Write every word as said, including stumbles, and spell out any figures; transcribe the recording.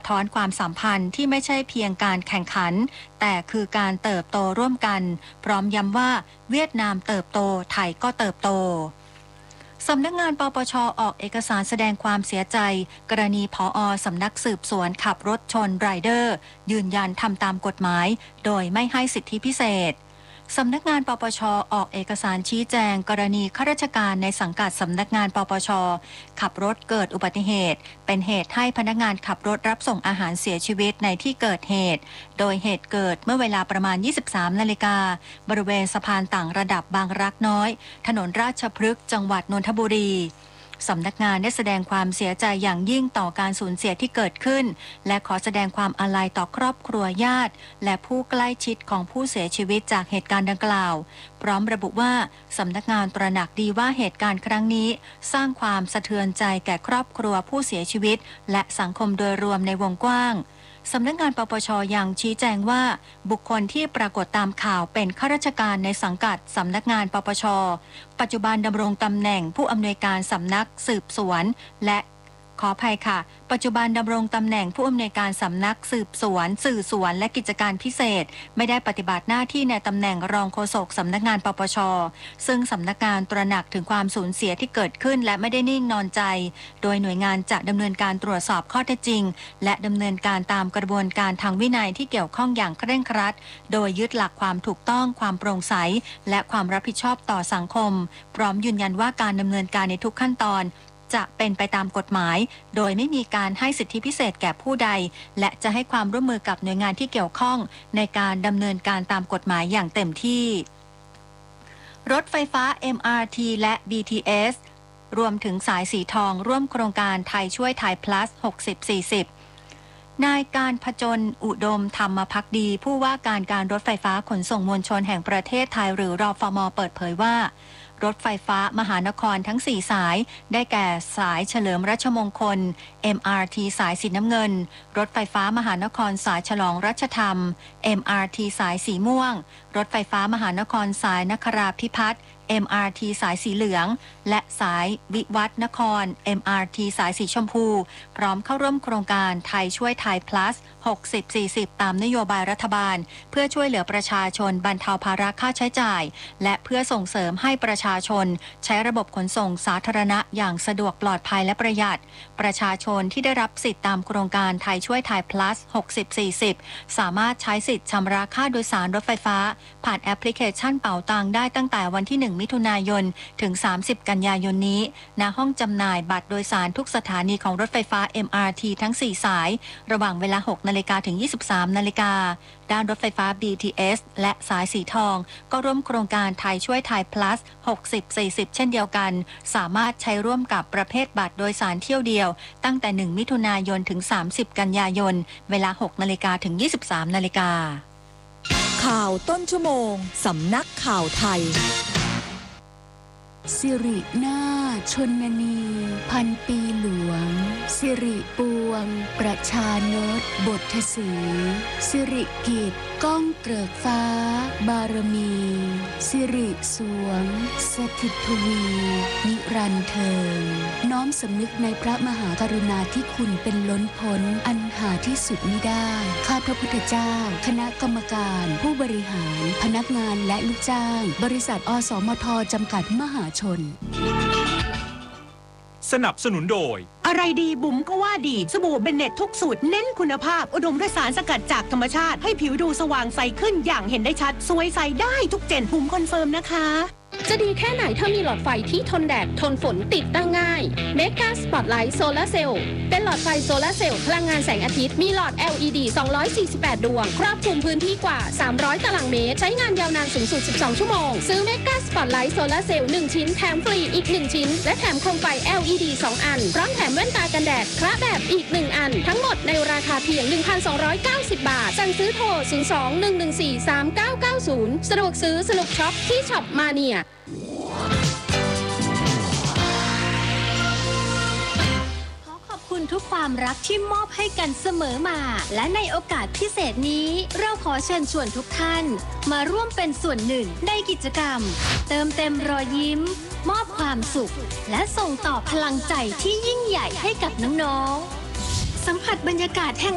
ท้อนความสัมพันธ์ที่ไม่ใช่เพียงการแข่งขันแต่คือการเติบโตร่วมกันพร้อมย้ำว่าเวียดนามเติบโตไทยก็เติบโตสำนักงานปปช.ออกเอกสารแสดงความเสียใจกรณีผอ.สำนักสืบสวนขับรถชนไรเดอร์ยืนยันทำตามกฎหมายโดยไม่ให้สิทธิพิเศษสำนักงานปปช.ออกเอกสารชี้แจงกรณีข้าราชการในสังกัดสำนักงานปปช.ขับรถเกิดอุบัติเหตุเป็นเหตุให้พนักงานขับรถรับส่งอาหารเสียชีวิตในที่เกิดเหตุโดยเหตุเกิดเมื่อเวลาประมาณ ยี่สิบสาม นาฬิกาบริเวณสะพานต่างระดับบางรักน้อยถนนราชพฤกษ์จังหวัดนนทบุรีสำนักงานได้แสดงความเสียใจอย่างยิ่งต่อการสูญเสียที่เกิดขึ้นและขอแสดงความอาลัยต่อครอบครัวญาติและผู้ใกล้ชิดของผู้เสียชีวิตจากเหตุการณ์ดังกล่าวพร้อมระบุว่าสำนักงานตระหนักดีว่าเหตุการณ์ครั้งนี้สร้างความสะเทือนใจแก่ครอบครัวผู้เสียชีวิตและสังคมโดยรวมในวงกว้างสำนักงานปปช.ยังชี้แจงว่าบุคคลที่ปรากฏตามข่าวเป็นข้าราชการในสังกัดสำนักงานปปช.ปัจจุบันดำรงตำแหน่งผู้อำนวยการสำนักสืบสวนและขออภัยค่ะปัจจุบันดำรงตำแหน่งผู้อำนวยการสำนักสืบสวนสื่อสวนและกิจการพิเศษไม่ได้ปฏิบัติหน้าที่ในตำแหน่งรองโฆษกสำนักงานปปช.ซึ่งสำนักงานตระหนักถึงความสูญเสียที่เกิดขึ้นและไม่ได้นิ่งนอนใจโดยหน่วยงานจะดำเนินการตรวจสอบข้อเท็จจริงและดำเนินการตามกระบวนการทางวินัยที่เกี่ยวข้องอย่างเคร่งครัดโดยยึดหลักความถูกต้องความโปร่งใสและความรับผิดชอบต่อสังคมพร้อมยืนยันว่าการดำเนินการในทุกขั้นตอนจะเป็นไปตามกฎหมายโดยไม่มีการให้สิทธิพิเศษแก่ผู้ใดและจะให้ความร่วมมือกับหน่วยงานที่เกี่ยวข้องในการดำเนินการตามกฎหมายอย่างเต็มที่รถไฟฟ้า เอ็ม อาร์ ที และ บี ที เอส รวมถึงสายสีทองร่วมโครงการไทยช่วยไทย plus หกสิบ สี่สิบนายการผจญอุดมธรรมภักดีผู้ว่าการการรถไฟฟ้าขนส่งมวลชนแห่งประเทศไทยหรือรฟม.เปิดเผยว่ารถไฟฟ้ามหานครทั้งสี่สายได้แก่สายเฉลิมรัชมงคล เอ็ม อาร์ ที สายสีน้ำเงินรถไฟฟ้ามหานครสายฉลองรัชธรรม เอ็ม อาร์ ที สายสีม่วงรถไฟฟ้ามหานครสายนคราภิพัฒน์ เอ็ม อาร์ ที สายสีเหลืองและสายวิวัฒนคร เอ็ม อาร์ ที สายสีชมพูพร้อมเข้าร่วมโครงการไทยช่วยไทย plus หกสิบ สี่สิบ ตามนโยบายรัฐบาลเพื่อช่วยเหลือประชาชนบรรเทาภาระค่าใช้จ่ายและเพื่อส่งเสริมให้ประชาชนใช้ระบบขนส่งสาธารณะอย่างสะดวกปลอดภัยและประหยัดประชาชนที่ได้รับสิทธิตามโครงการไทยช่วยไทย plus หกสิบ สี่สิบ สามารถใช้สิทธิชำระค่าโดยสารรถไฟฟ้าผ่านแอปพลิเคชันเป๋าตังได้ตั้งแต่วันที่หนึ่งมิถุนายนถึงสามสิบกันยายนนี้ณห้องจำหน่ายบัตรโดยสารทุกสถานีของรถไฟฟ้า เอ็ม อาร์ ที ทั้งสี่สายระหว่างเวลา หกนาฬิกาถึงยี่สิบสามนาฬิกาด้านรถไฟฟ้า บี ที เอส และสายสีทองก็ร่วมโครงการไทยช่วยไทย plus หกสิบ สี่สิบ เช่นเดียวกันสามารถใช้ร่วมกับประเภทบัตรโดยสารเที่ยวเดียวตั้งแต่หนึ่งมิถุนายนถึงสามสิบกันยายนเวลา หกนาฬิกาถึงยี่สิบสามนาฬิกาข่าวต้นชั่วโมงสำนักข่าวไทยสิรินาถชนนีพันปีหลวงสิริปวงประชานตบทสีสิริกิจก้องเกริกฟ้าบารมีสิริสวงสถิตทวีนิรันดร์เทิงน้อมสำนึกในพระมหากรุณาธิคุณเป็นล้นพ้นอันหาที่สุดมิได้ข้าพระพุทธเจ้าคณะกรรมการผู้บริหารพนักงานและลูกจ้างบริษัทอสมทจำกัดมหาชนสนับสนุนโดยอะไรดีบุ๋มก็ว่าดีสบู่เบนเน็ตทุกสูตรเน้นคุณภาพอุดมด้วยสารสกัดจากธรรมชาติให้ผิวดูสว่างใสขึ้นอย่างเห็นได้ชัดสวยใสได้ทุกเจนบุ๋มคอนเฟิร์มนะคะจะดีแค่ไหนถ้ามีหลอดไฟที่ทนแดดทนฝนติดตั้งง่ายเมกาสปอตไลท์โซลาร์เซลล์เป็นหลอดไฟโซลาร์เซลล์พลังงานแสงอาทิตย์มีหลอด แอล อี ดี สองร้อยสี่สิบแปดดวงครอบคลุมพื้นที่กว่าสามร้อยตารางเมตรใช้งานยาวนานสูงสุดสิบสองชั่วโมงซื้อเมกาสปอตไลท์โซลาร์เซลล์หนึ่งชิ้นแถมฟรีอีกหนึ่งชิ้นและแถมโคมไฟ แอล อี ดี สองอันพร้อมแถมแว่นตากันแดดคระแบบอีกหนึ่งอันทั้งหมดในราคาเพียง หนึ่งพันสองร้อยเก้าสิบ บาทสั่งซื้อโทรศูนย์ สอง หนึ่ง หนึ่ง สี่ สาม เก้า เก้า ศูนย์สะดวกซื้อสนุกช็อปที่ช็อปมาเนียคุณทุกความรักที่มอบให้กันเสมอมาและในโอกาสพิเศษนี้เราขอเชิญชวนทุกท่านมาร่วมเป็นส่วนหนึ่งในกิจกรรมเติมเต็มรอยยิ้มมอบความสุขและส่งต่อพลังใจที่ยิ่งใหญ่ให้กับน้องๆสัมผัสบรรยากาศแห่ง